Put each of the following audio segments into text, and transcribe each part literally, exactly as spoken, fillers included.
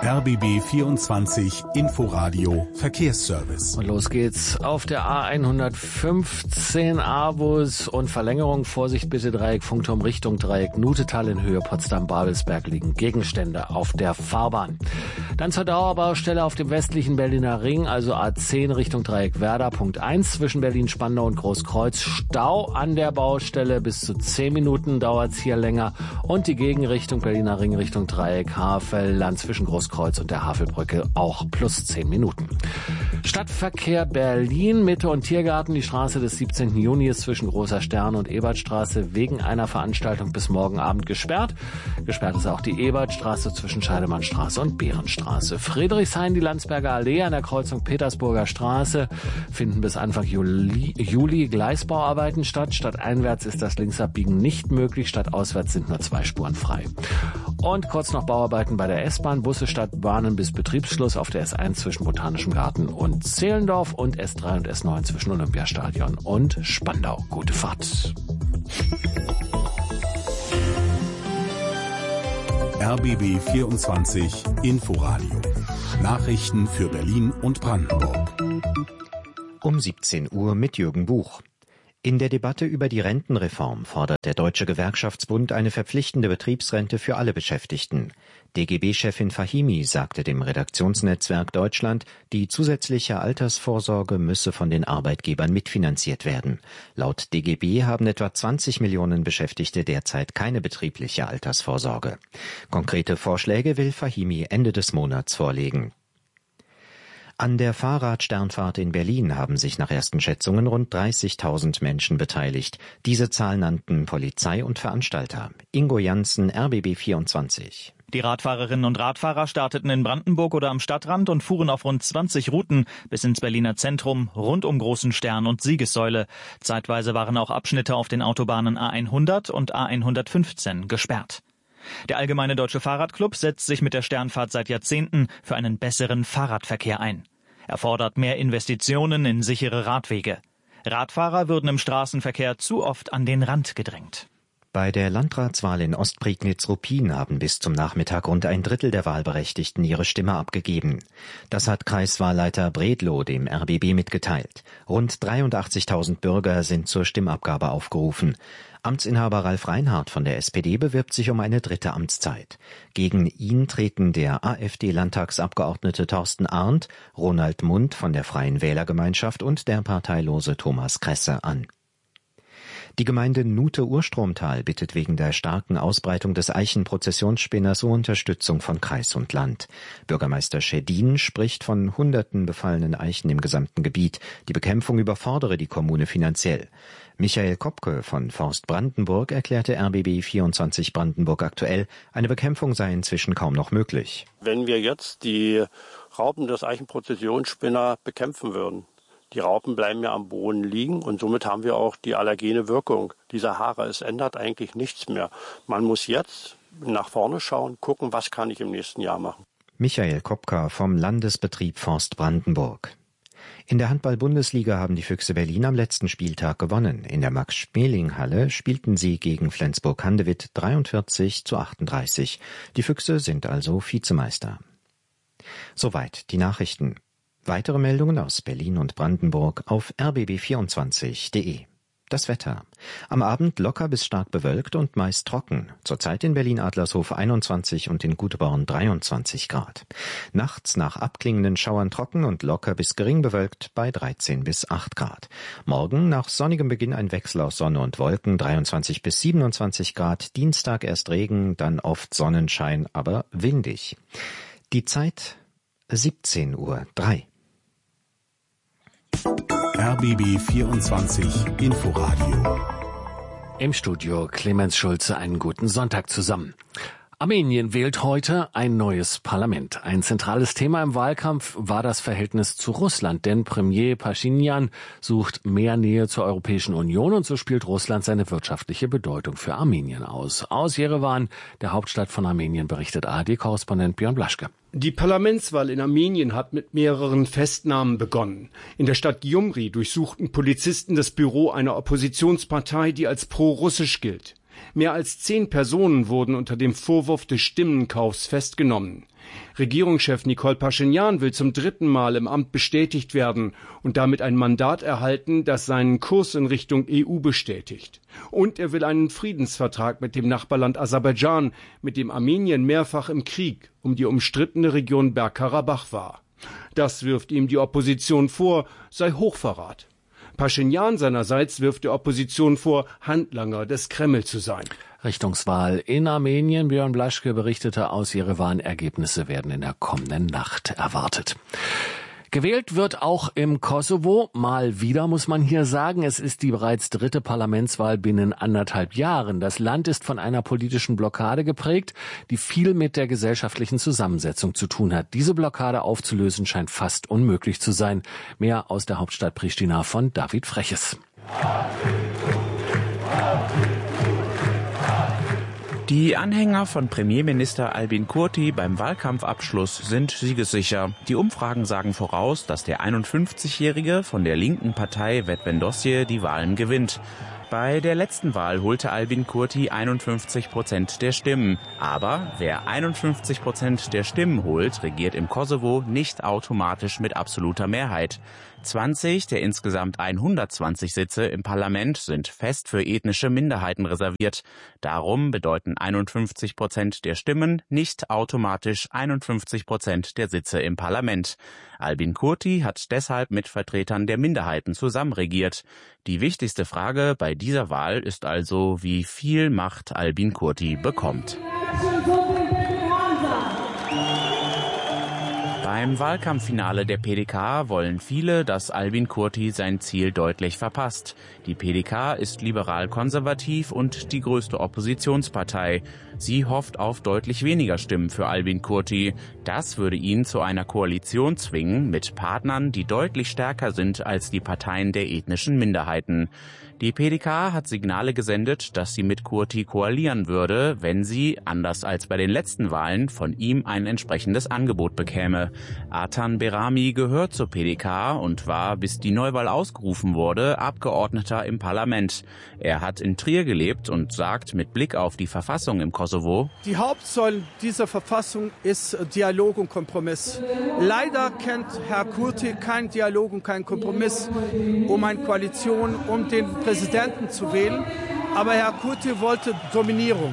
R B B vierundzwanzig Inforadio Verkehrsservice. Und los geht's auf der A hundertfünfzehn Aarhus und Verlängerung. Vorsicht bitte, Dreieck Funkturm Richtung Dreieck Nutetal in Höhe Potsdam-Babelsberg liegen Gegenstände auf der Fahrbahn. Dann zur Dauerbaustelle auf dem westlichen Berliner Ring, also A zehn Richtung Dreieck Werder, Punkt eins zwischen Berlin-Spandau und Großkreuz. Stau an der Baustelle, bis zu zehn Minuten dauert's hier länger. Und die Gegenrichtung Berliner Ring Richtung Dreieck Havelland zwischen Großkreuz und der Havelbrücke auch plus zehn Minuten. Stadtverkehr Berlin, Mitte und Tiergarten. Die Straße des siebzehnten Juni ist zwischen Großer Stern und Ebertstraße wegen einer Veranstaltung bis morgen Abend gesperrt. Gesperrt ist auch die Ebertstraße zwischen Scheidemannstraße und Behrenstraße. Friedrichshain, die Landsberger Allee an der Kreuzung Petersburger Straße finden bis Anfang Juli, Juli Gleisbauarbeiten statt. Stadteinwärts ist das Linksabbiegen nicht möglich, stadtauswärts sind nur zwei Spuren frei. Und kurz noch Bauarbeiten bei der S-Bahn, Busse, Stadtbahnen bis Betriebsschluss auf der S eins zwischen Botanischem Garten und Zehlendorf und S drei und S neun zwischen Olympiastadion und Spandau. Gute Fahrt. R B B vierundzwanzig Inforadio. Nachrichten für Berlin und Brandenburg. Um siebzehn Uhr mit Jürgen Buch. In der Debatte über die Rentenreform fordert der Deutsche Gewerkschaftsbund eine verpflichtende Betriebsrente für alle Beschäftigten. D G B-Chefin Fahimi sagte dem Redaktionsnetzwerk Deutschland, die zusätzliche Altersvorsorge müsse von den Arbeitgebern mitfinanziert werden. Laut D G B haben etwa zwanzig Millionen Beschäftigte derzeit keine betriebliche Altersvorsorge. Konkrete Vorschläge will Fahimi Ende des Monats vorlegen. An der Fahrradsternfahrt in Berlin haben sich nach ersten Schätzungen rund dreißigtausend Menschen beteiligt. Diese Zahl nannten Polizei und Veranstalter. Ingo Janssen, R B B vierundzwanzig. Die Radfahrerinnen und Radfahrer starteten in Brandenburg oder am Stadtrand und fuhren auf rund zwanzig Routen bis ins Berliner Zentrum, rund um Großen Stern und Siegessäule. Zeitweise waren auch Abschnitte auf den Autobahnen A hundert und A hundertfünfzehn gesperrt. Der Allgemeine Deutsche Fahrradclub setzt sich mit der Sternfahrt seit Jahrzehnten für einen besseren Fahrradverkehr ein. Er fordert mehr Investitionen in sichere Radwege. Radfahrer würden im Straßenverkehr zu oft an den Rand gedrängt. Bei der Landratswahl in Ostprignitz-Ruppin haben bis zum Nachmittag rund ein Drittel der Wahlberechtigten ihre Stimme abgegeben. Das hat Kreiswahlleiter Bredlow dem R B B mitgeteilt. Rund dreiundachtzigtausend Bürger sind zur Stimmabgabe aufgerufen. Amtsinhaber Ralf Reinhardt von der S P D bewirbt sich um eine dritte Amtszeit. Gegen ihn treten der AfD-Landtagsabgeordnete Thorsten Arndt, Ronald Mundt von der Freien Wählergemeinschaft und der parteilose Thomas Kresse an. Die Gemeinde Nute-Urstromtal bittet wegen der starken Ausbreitung des Eichenprozessionsspinners um Unterstützung von Kreis und Land. Bürgermeister Schedin spricht von hunderten befallenen Eichen im gesamten Gebiet. Die Bekämpfung überfordere die Kommune finanziell. Michael Kopke von Forst Brandenburg erklärte R B B vierundzwanzig Brandenburg aktuell, eine Bekämpfung sei inzwischen kaum noch möglich. Wenn wir jetzt die Raupen des Eichenprozessionsspinner bekämpfen würden, die Raupen bleiben ja am Boden liegen und somit haben wir auch die allergene Wirkung dieser Haare. Es ändert eigentlich nichts mehr. Man muss jetzt nach vorne schauen, gucken, was kann ich im nächsten Jahr machen. Michael Kopka vom Landesbetrieb Forst Brandenburg. In der Handball-Bundesliga haben die Füchse Berlin am letzten Spieltag gewonnen. In der Max-Schmeling-Halle spielten sie gegen Flensburg-Handewitt dreiundvierzig zu achtunddreißig. Die Füchse sind also Vizemeister. Soweit die Nachrichten. Weitere Meldungen aus Berlin und Brandenburg auf r b b vierundzwanzig punkt de. Das Wetter. Am Abend locker bis stark bewölkt und meist trocken. Zurzeit in Berlin-Adlershof einundzwanzig und in Gutborn dreiundzwanzig Grad. Nachts nach abklingenden Schauern trocken und locker bis gering bewölkt bei dreizehn bis acht Grad. Morgen nach sonnigem Beginn ein Wechsel aus Sonne und Wolken, dreiundzwanzig bis siebenundzwanzig Grad. Dienstag erst Regen, dann oft Sonnenschein, aber windig. Die Zeit siebzehn Uhr drei. R B B vierundzwanzig Inforadio. Im Studio Clemens Schulze, einen guten Sonntag zusammen. Armenien wählt heute ein neues Parlament. Ein zentrales Thema im Wahlkampf war das Verhältnis zu Russland, denn Premier Pashinyan sucht mehr Nähe zur Europäischen Union und so spielt Russland seine wirtschaftliche Bedeutung für Armenien aus. Aus Jerewan, der Hauptstadt von Armenien, berichtet A R D-Korrespondent Björn Blaschke. Die Parlamentswahl in Armenien hat mit mehreren Festnahmen begonnen. In der Stadt Gyumri durchsuchten Polizisten das Büro einer Oppositionspartei, die als pro-russisch gilt. Mehr als zehn Personen wurden unter dem Vorwurf des Stimmenkaufs festgenommen. Regierungschef Nikol Paschinjan will zum dritten Mal im Amt bestätigt werden und damit ein Mandat erhalten, das seinen Kurs in Richtung E U bestätigt. Und er will einen Friedensvertrag mit dem Nachbarland Aserbaidschan, mit dem Armenien mehrfach im Krieg um die umstrittene Region Bergkarabach war. Das wirft ihm die Opposition vor, sei Hochverrat. Paschinjan seinerseits wirft der Opposition vor, Handlanger des Kreml zu sein. Richtungswahl in Armenien. Björn Blaschke berichtete aus Jerewan. Ergebnisse werden in der kommenden Nacht erwartet. Gewählt wird auch im Kosovo. Mal wieder muss man hier sagen, es ist die bereits dritte Parlamentswahl binnen anderthalb Jahren. Das Land ist von einer politischen Blockade geprägt, die viel mit der gesellschaftlichen Zusammensetzung zu tun hat. Diese Blockade aufzulösen scheint fast unmöglich zu sein. Mehr aus der Hauptstadt Pristina von David Freches. Die Anhänger von Premierminister Albin Kurti beim Wahlkampfabschluss sind siegessicher. Die Umfragen sagen voraus, dass der einundfünfzigjährige von der linken Partei Vetvendosje die Wahlen gewinnt. Bei der letzten Wahl holte Albin Kurti einundfünfzig Prozent der Stimmen. Aber wer einundfünfzig Prozent der Stimmen holt, regiert im Kosovo nicht automatisch mit absoluter Mehrheit. zwanzig der insgesamt hundertzwanzig Sitze im Parlament sind fest für ethnische Minderheiten reserviert. Darum bedeuten einundfünfzig Prozent der Stimmen nicht automatisch einundfünfzig Prozent der Sitze im Parlament. Albin Kurti hat deshalb mit Vertretern der Minderheiten zusammenregiert. Die wichtigste Frage bei dieser Wahl ist also, wie viel Macht Albin Kurti bekommt. Beim Wahlkampffinale der P D K wollen viele, dass Albin Kurti sein Ziel deutlich verpasst. Die P D K ist liberal-konservativ und die größte Oppositionspartei. Sie hofft auf deutlich weniger Stimmen für Albin Kurti. Das würde ihn zu einer Koalition zwingen mit Partnern, die deutlich stärker sind als die Parteien der ethnischen Minderheiten. Die P D K hat Signale gesendet, dass sie mit Kurti koalieren würde, wenn sie, anders als bei den letzten Wahlen, von ihm ein entsprechendes Angebot bekäme. Artan Berami gehört zur P D K und war, bis die Neuwahl ausgerufen wurde, Abgeordneter im Parlament. Er hat in Trier gelebt und sagt mit Blick auf die Verfassung im Kosovo: Die Hauptsäule dieser Verfassung ist Dialog und Kompromiss. Leider kennt Herr Kurti keinen Dialog und keinen Kompromiss um eine Koalition, um den Präsidenten zu wählen. Aber Herr Kurti wollte Dominierung.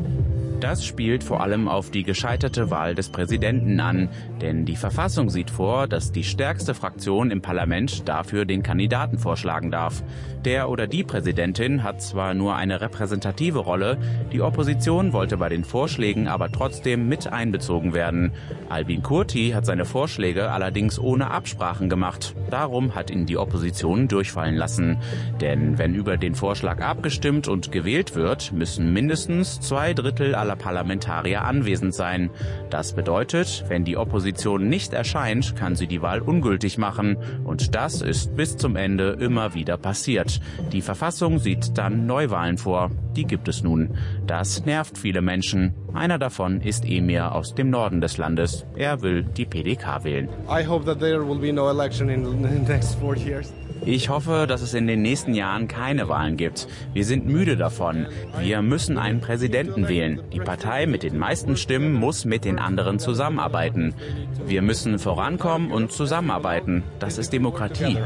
Das spielt vor allem auf die gescheiterte Wahl des Präsidenten an. Denn die Verfassung sieht vor, dass die stärkste Fraktion im Parlament dafür den Kandidaten vorschlagen darf. Der oder die Präsidentin hat zwar nur eine repräsentative Rolle, die Opposition wollte bei den Vorschlägen aber trotzdem mit einbezogen werden. Albin Kurti hat seine Vorschläge allerdings ohne Absprachen gemacht. Darum hat ihn die Opposition durchfallen lassen. Denn wenn über den Vorschlag abgestimmt und gewählt wird, müssen mindestens zwei Drittel aller Parlamentarier anwesend sein. Das bedeutet, wenn die Opposition nicht erscheint, kann sie die Wahl ungültig machen. Und das ist bis zum Ende immer wieder passiert. Die Verfassung sieht dann Neuwahlen vor. Die gibt es nun. Das nervt viele Menschen. Einer davon ist Emir aus dem Norden des Landes. Er will die P D K wählen. I hope that there will be no election in the next four years. Ich hoffe, dass es in den nächsten Jahren keine Wahlen gibt. Wir sind müde davon. Wir müssen einen Präsidenten wählen. Die Partei mit den meisten Stimmen muss mit den anderen zusammenarbeiten. Wir müssen vorankommen und zusammenarbeiten. Das ist Demokratie.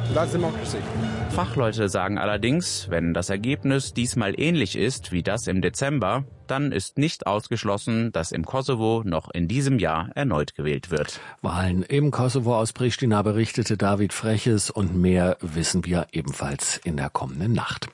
Fachleute sagen allerdings, wenn das Ergebnis diesmal ähnlich ist wie das im Dezember, dann ist nicht ausgeschlossen, dass im Kosovo noch in diesem Jahr erneut gewählt wird. Wahlen im Kosovo, aus Pristina berichtete David Freches, und mehr wissen wir ebenfalls in der kommenden Nacht.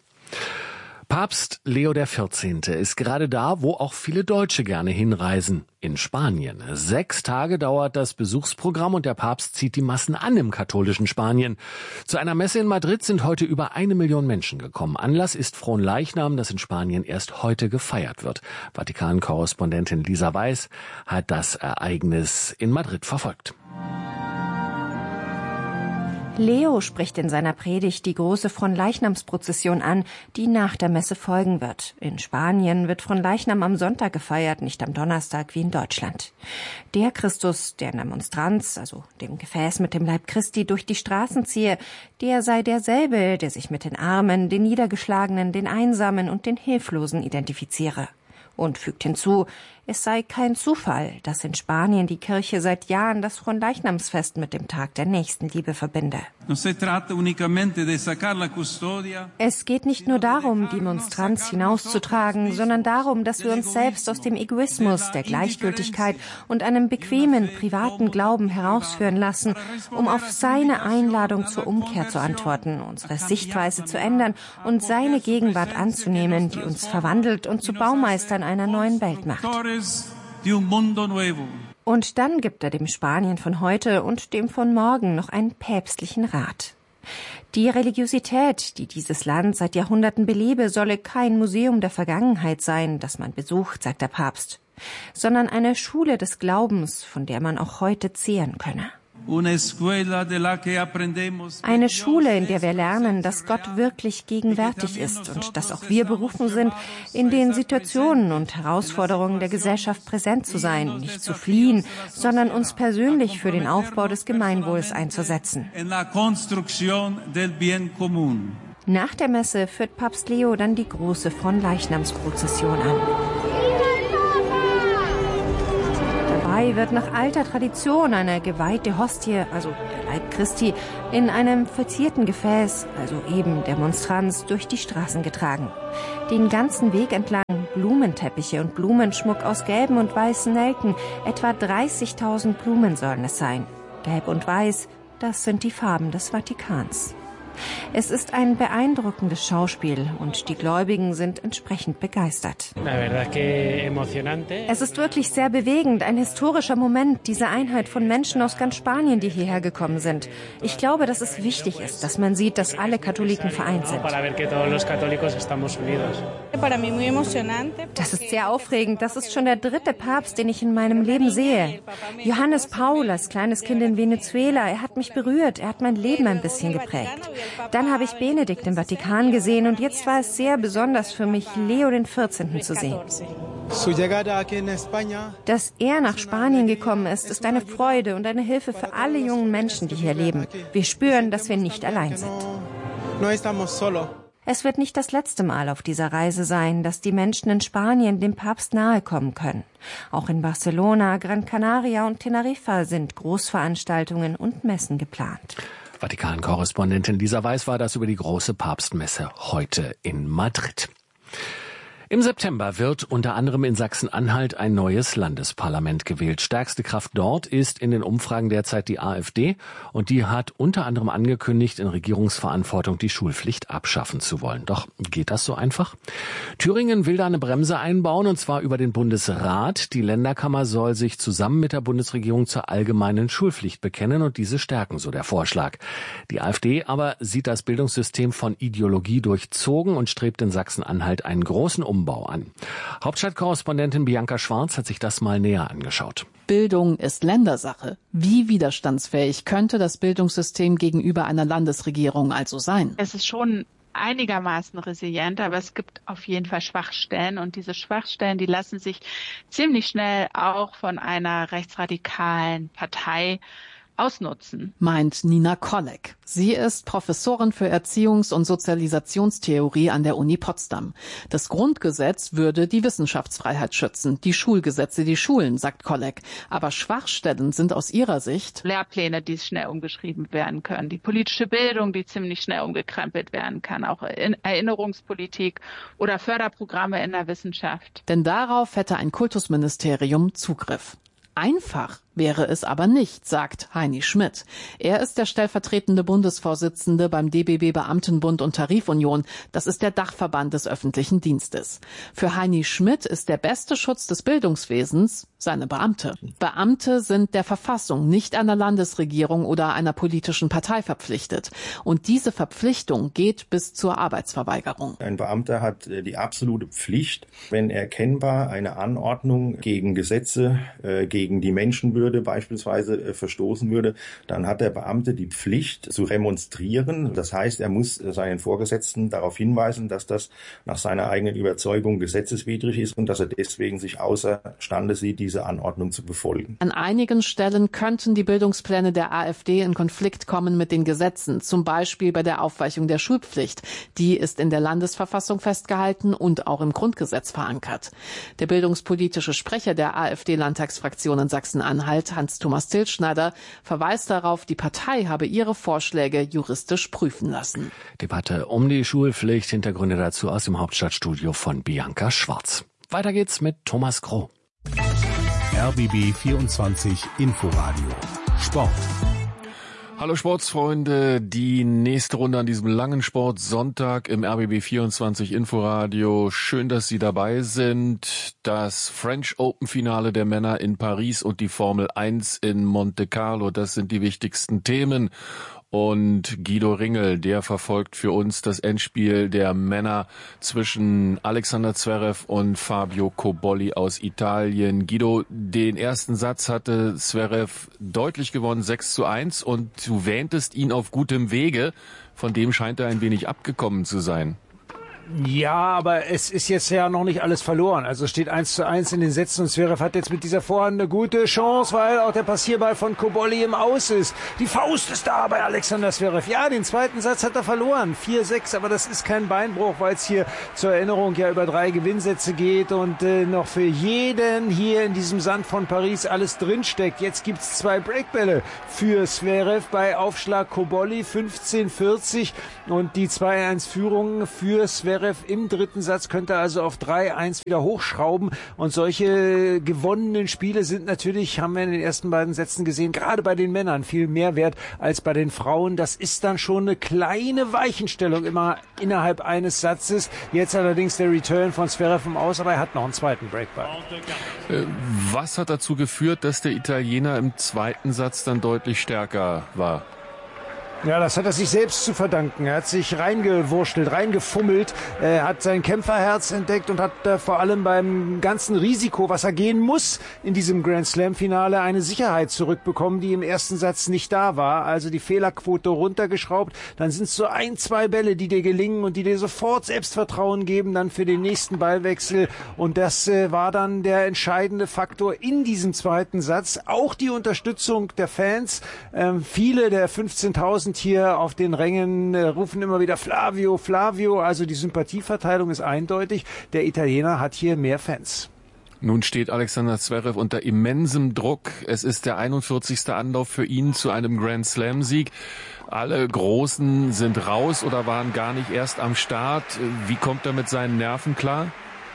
Papst Leo der Vierzehnte ist gerade da, wo auch viele Deutsche gerne hinreisen, in Spanien. Sechs Tage dauert das Besuchsprogramm und der Papst zieht die Massen an im katholischen Spanien. Zu einer Messe in Madrid sind heute über eine Million Menschen gekommen. Anlass ist Fronleichnam, das in Spanien erst heute gefeiert wird. Vatikan-Korrespondentin Lisa Weiß hat das Ereignis in Madrid verfolgt. Leo spricht in seiner Predigt die große Fronleichnamsprozession an, die nach der Messe folgen wird. In Spanien wird Fronleichnam am Sonntag gefeiert, nicht am Donnerstag wie in Deutschland. Der Christus, der in der Monstranz, also dem Gefäß mit dem Leib Christi, durch die Straßen ziehe, der sei derselbe, der sich mit den Armen, den Niedergeschlagenen, den Einsamen und den Hilflosen identifiziere. Und fügt hinzu, es sei kein Zufall, dass in Spanien die Kirche seit Jahren das Fronleichnamsfest mit dem Tag der Nächstenliebe verbinde. Es geht nicht nur darum, die Monstranz hinauszutragen, sondern darum, dass wir uns selbst aus dem Egoismus, der Gleichgültigkeit und einem bequemen, privaten Glauben herausführen lassen, um auf seine Einladung zur Umkehr zu antworten, unsere Sichtweise zu ändern und seine Gegenwart anzunehmen, die uns verwandelt und zu Baumeistern einer neuen Welt macht. Und dann gibt er dem Spanien von heute und dem von morgen noch einen päpstlichen Rat. Die Religiosität, die dieses Land seit Jahrhunderten belebe, solle kein Museum der Vergangenheit sein, das man besucht, sagt der Papst, sondern eine Schule des Glaubens, von der man auch heute zehren könne. Eine Schule, in der wir lernen, dass Gott wirklich gegenwärtig ist und dass auch wir berufen sind, in den Situationen und Herausforderungen der Gesellschaft präsent zu sein, nicht zu fliehen, sondern uns persönlich für den Aufbau des Gemeinwohls einzusetzen. Nach der Messe führt Papst Leo dann die große Fronleichnamsprozession an. Dabei wird nach alter Tradition eine geweihte Hostie, also der Leib Christi, in einem verzierten Gefäß, also eben der Monstranz, durch die Straßen getragen. Den ganzen Weg entlang Blumenteppiche und Blumenschmuck aus gelben und weißen Nelken, etwa dreißigtausend Blumen sollen es sein. Gelb und Weiß, das sind die Farben des Vatikans. Es ist ein beeindruckendes Schauspiel und die Gläubigen sind entsprechend begeistert. Es ist wirklich sehr bewegend, ein historischer Moment, diese Einheit von Menschen aus ganz Spanien, die hierher gekommen sind. Ich glaube, dass es wichtig ist, dass man sieht, dass alle Katholiken vereint sind. Das ist sehr aufregend. Das ist schon der dritte Papst, den ich in meinem Leben sehe. Johannes Paul, als kleines Kind in Venezuela, er hat mich berührt, er hat mein Leben ein bisschen geprägt. Dann habe ich Benedikt im Vatikan gesehen und jetzt war es sehr besonders für mich, Leo den vierzehnten zu sehen. Dass er nach Spanien gekommen ist, ist eine Freude und eine Hilfe für alle jungen Menschen, die hier leben. Wir spüren, dass wir nicht allein sind. Es wird nicht das letzte Mal auf dieser Reise sein, dass die Menschen in Spanien dem Papst nahe kommen können. Auch in Barcelona, Gran Canaria und Teneriffa sind Großveranstaltungen und Messen geplant. Vatikan-Korrespondentin Lisa Weiß war das über die große Papstmesse heute in Madrid. Im September wird unter anderem in Sachsen-Anhalt ein neues Landesparlament gewählt. Stärkste Kraft dort ist in den Umfragen derzeit die AfD und die hat unter anderem angekündigt, in Regierungsverantwortung die Schulpflicht abschaffen zu wollen. Doch geht das so einfach? Thüringen will da eine Bremse einbauen und zwar über den Bundesrat. Die Länderkammer soll sich zusammen mit der Bundesregierung zur allgemeinen Schulpflicht bekennen und diese stärken, so der Vorschlag. Die AfD aber sieht das Bildungssystem von Ideologie durchzogen und strebt in Sachsen-Anhalt einen großen Umbau an. Hauptstadtkorrespondentin Bianca Schwarz hat sich das mal näher angeschaut. Bildung ist Ländersache. Wie widerstandsfähig könnte das Bildungssystem gegenüber einer Landesregierung also sein? Es ist schon einigermaßen resilient, aber es gibt auf jeden Fall Schwachstellen und diese Schwachstellen, die lassen sich ziemlich schnell auch von einer rechtsradikalen Partei ausnutzen, meint Nina Kolleg. Sie ist Professorin für Erziehungs- und Sozialisationstheorie an der Uni Potsdam. Das Grundgesetz würde die Wissenschaftsfreiheit schützen, die Schulgesetze die Schulen, sagt Kolleg. Aber Schwachstellen sind aus ihrer Sicht Lehrpläne, die schnell umgeschrieben werden können, die politische Bildung, die ziemlich schnell umgekrempelt werden kann, auch Erinnerungspolitik oder Förderprogramme in der Wissenschaft. Denn darauf hätte ein Kultusministerium Zugriff. Einfach wäre es aber nicht, sagt Heini Schmidt. Er ist der stellvertretende Bundesvorsitzende beim D B B Beamtenbund und Tarifunion. Das ist der Dachverband des öffentlichen Dienstes. Für Heini Schmidt ist der beste Schutz des Bildungswesens seine Beamte. Beamte sind der Verfassung, nicht einer Landesregierung oder einer politischen Partei verpflichtet. Und diese Verpflichtung geht bis zur Arbeitsverweigerung. Ein Beamter hat die absolute Pflicht, wenn erkennbar eine Anordnung gegen Gesetze, äh, gegen gegen die Menschenwürde beispielsweise äh, verstoßen würde, dann hat der Beamte die Pflicht zu remonstrieren. Das heißt, er muss seinen Vorgesetzten darauf hinweisen, dass das nach seiner eigenen Überzeugung gesetzeswidrig ist und dass er deswegen sich außerstande sieht, diese Anordnung zu befolgen. An einigen Stellen könnten die Bildungspläne der AfD in Konflikt kommen mit den Gesetzen, zum Beispiel bei der Aufweichung der Schulpflicht. Die ist in der Landesverfassung festgehalten und auch im Grundgesetz verankert. Der bildungspolitische Sprecher der AfD-Landtagsfraktion in Sachsen-Anhalt, Hans-Thomas Tilschneider, verweist darauf, die Partei habe ihre Vorschläge juristisch prüfen lassen. Debatte um die Schulpflicht, Hintergründe dazu aus dem Hauptstadtstudio von Bianca Schwarz. Weiter geht's mit Thomas Kroh. R B B vierundzwanzig Inforadio Sport. Hallo Sportsfreunde, die nächste Runde an diesem langen Sportsonntag im R B B vierundzwanzig Inforadio. Schön, dass Sie dabei sind. Das French Open Finale der Männer in Paris und die Formel eins in Monte Carlo, das sind die wichtigsten Themen. Und Guido Ringel, der verfolgt für uns das Endspiel der Männer zwischen Alexander Zverev und Fabio Cobolli aus Italien. Guido, den ersten Satz hatte Zverev deutlich gewonnen, sechs zu eins, und du wähntest ihn auf gutem Wege. Von dem scheint er ein wenig abgekommen zu sein. Ja, aber es ist jetzt ja noch nicht alles verloren. Also es steht eins zu eins in den Sätzen und Zverev hat jetzt mit dieser Vorhand eine gute Chance, weil auch der Passierball von Cobolli im Aus ist. Die Faust ist da bei Alexander Zverev. Ja, den zweiten Satz hat er verloren. vier sechs, aber das ist kein Beinbruch, weil es hier zur Erinnerung ja über drei Gewinnsätze geht und äh, noch für jeden hier in diesem Sand von Paris alles drinsteckt. Jetzt gibt's zwei Breakbälle für Zverev bei Aufschlag Cobolli, fünfzehn vierzig, und die zwei eins Führung für Zverev im dritten Satz könnte also auf drei eins wieder hochschrauben, und solche gewonnenen Spiele sind natürlich, haben wir in den ersten beiden Sätzen gesehen, gerade bei den Männern viel mehr wert als bei den Frauen. Das ist dann schon eine kleine Weichenstellung immer innerhalb eines Satzes. Jetzt allerdings der Return von Zverev im Aus, aber er hat noch einen zweiten Breakball. Was hat dazu geführt, dass der Italiener im zweiten Satz dann deutlich stärker war? Ja, das hat er sich selbst zu verdanken. Er hat sich reingewurschtelt, reingefummelt, er hat sein Kämpferherz entdeckt und hat äh, vor allem beim ganzen Risiko, was er gehen muss in diesem Grand Slam-Finale, eine Sicherheit zurückbekommen, die im ersten Satz nicht da war. Also die Fehlerquote runtergeschraubt. Dann sind es so ein, zwei Bälle, die dir gelingen und die dir sofort Selbstvertrauen geben, dann für den nächsten Ballwechsel. Und das äh, war dann der entscheidende Faktor in diesem zweiten Satz. Auch die Unterstützung der Fans. Ähm, viele der fünfzehntausend hier auf den Rängen äh, rufen immer wieder Flavio, Flavio. Also die Sympathieverteilung ist eindeutig. Der Italiener hat hier mehr Fans. Nun steht Alexander Zverev unter immensem Druck. Es ist der einundvierzigste Anlauf für ihn zu einem Grand Slam-Sieg. Alle Großen sind raus oder waren gar nicht erst am Start. Wie kommt er mit seinen Nerven klar?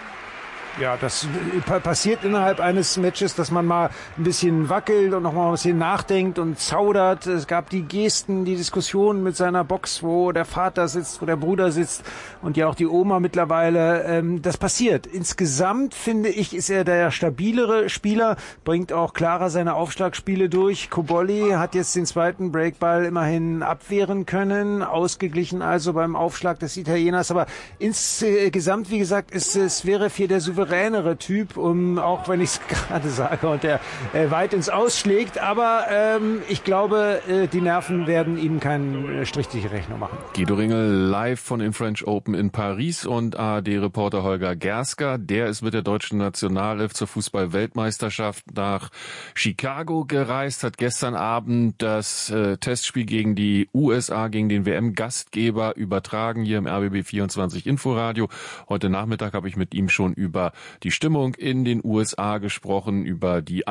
Ja, das passiert innerhalb eines Matches, dass man mal ein bisschen wackelt und noch mal ein bisschen nachdenkt und zaudert. Es gab die Gesten, die Diskussionen mit seiner Box, wo der Vater sitzt, wo der Bruder sitzt und ja auch die Oma mittlerweile. Das passiert. Insgesamt, finde ich, ist er der stabilere Spieler, bringt auch klarer seine Aufschlagspiele durch. Cobolli hat jetzt den zweiten Breakball immerhin abwehren können, ausgeglichen also beim Aufschlag des Italieners. Aber insgesamt, wie gesagt, ist Zverev hier der souveränere Typ, um, auch wenn ich es gerade sage und der äh, weit ins Ausschlägt, aber ähm, ich glaube, äh, die Nerven werden ihm keinen äh, Strich durch die Rechnung machen. Guido Ringel live von den French Open in Paris und A R D-Reporter Holger Gersker, der ist mit der deutschen Nationalelf zur Fußball-Weltmeisterschaft nach Chicago gereist, hat gestern Abend das äh, Testspiel gegen die U S A, gegen den W M-Gastgeber übertragen hier im R B B vierundzwanzig Inforadio. Heute Nachmittag habe ich mit ihm schon über die Stimmung in den U S A gesprochen, über die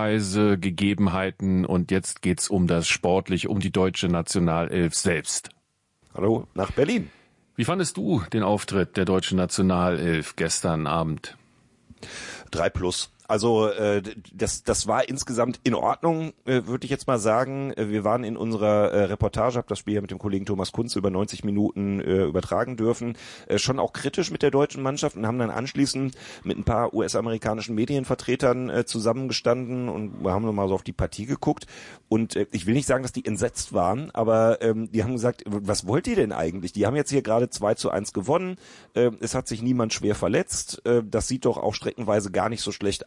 Einreisegegebenheiten, und jetzt geht's um das Sportliche, um die deutsche Nationalelf selbst. Hallo nach Berlin. Wie fandest du den Auftritt der deutschen Nationalelf gestern Abend? Drei plus. Also äh, das das war insgesamt in Ordnung, äh, würde ich jetzt mal sagen. Wir waren in unserer äh, Reportage, habe das Spiel ja mit dem Kollegen Thomas Kunz über neunzig Minuten äh, übertragen dürfen, äh, schon auch kritisch mit der deutschen Mannschaft und haben dann anschließend mit ein paar U S-amerikanischen Medienvertretern äh, zusammengestanden und wir haben nochmal so auf die Partie geguckt. Und äh, ich will nicht sagen, dass die entsetzt waren, aber ähm, die haben gesagt, was wollt ihr denn eigentlich? Die haben jetzt hier gerade zwei zu eins gewonnen, äh, es hat sich niemand schwer verletzt, äh, das sieht doch auch streckenweise gar nicht so schlecht aus.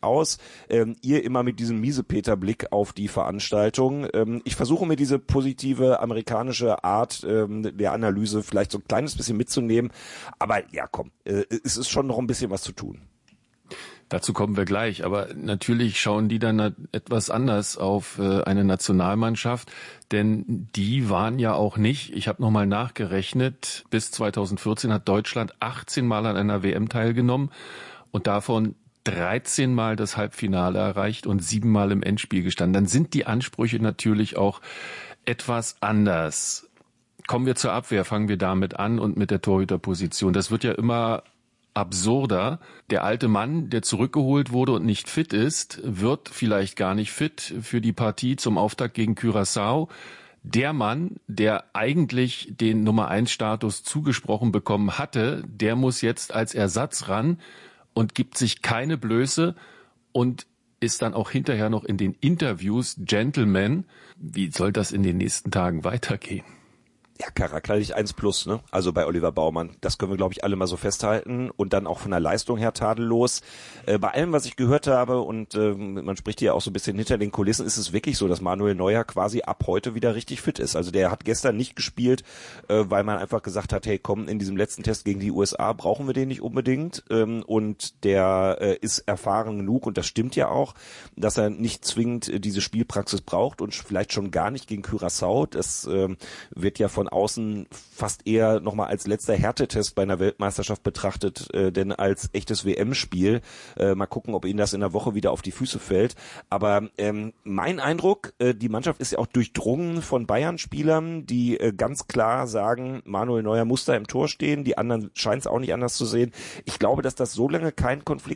aus. Ähm, ihr immer mit diesem Miesepeter-Blick auf die Veranstaltung. Ähm, ich versuche mir diese positive amerikanische Art ähm, der Analyse vielleicht so ein kleines bisschen mitzunehmen. Aber ja, komm, äh, es ist schon noch ein bisschen was zu tun. Dazu kommen wir gleich, aber natürlich schauen die dann etwas anders auf äh, eine Nationalmannschaft, denn die waren ja auch nicht, ich habe nochmal nachgerechnet, bis zweitausendvierzehn hat Deutschland achtzehn Mal an einer W M teilgenommen und davon dreizehn Mal das Halbfinale erreicht und sieben Mal im Endspiel gestanden. Dann sind die Ansprüche natürlich auch etwas anders. Kommen wir zur Abwehr, fangen wir damit an und mit der Torhüterposition. Das wird ja immer absurder. Der alte Mann, der zurückgeholt wurde und nicht fit ist, wird vielleicht gar nicht fit für die Partie zum Auftakt gegen Curaçao. Der Mann, der eigentlich den Nummer eins Status zugesprochen bekommen hatte, der muss jetzt als Ersatz ran und gibt sich keine Blöße und ist dann auch hinterher noch in den Interviews Gentleman. Wie soll das in den nächsten Tagen weitergehen? Ja, charakterlich eins plus, ne? Also bei Oliver Baumann. Das können wir, glaube ich, alle mal so festhalten. Und dann auch von der Leistung her tadellos. Äh, bei allem, was ich gehört habe, und äh, man spricht hier auch so ein bisschen hinter den Kulissen, ist es wirklich so, dass Manuel Neuer quasi ab heute wieder richtig fit ist. Also der hat gestern nicht gespielt, äh, weil man einfach gesagt hat, hey komm, in diesem letzten Test gegen die U S A brauchen wir den nicht unbedingt. Ähm, und der äh, ist erfahren genug, und das stimmt ja auch, dass er nicht zwingend äh, diese Spielpraxis braucht und vielleicht schon gar nicht gegen Curaçao. Das äh, wird ja von außen fast eher nochmal als letzter Härtetest bei einer Weltmeisterschaft betrachtet, äh, denn als echtes W M-Spiel. Äh, mal gucken, ob ihnen das in der Woche wieder auf die Füße fällt. Aber ähm, mein Eindruck, äh, die Mannschaft ist ja auch durchdrungen von Bayern-Spielern, die äh, ganz klar sagen, Manuel Neuer muss da im Tor stehen, die anderen scheinen es auch nicht anders zu sehen. Ich glaube, dass das so lange kein Konflikt